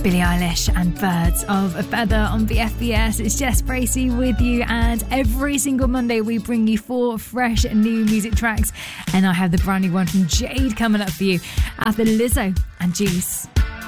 Billie Eilish and Birds of a Feather on BFBS. It's Jess Bracey with you, and every single Monday we bring you 4 fresh new music tracks, and I have the brand new one from Jade coming up for you after Lizzo and Juice.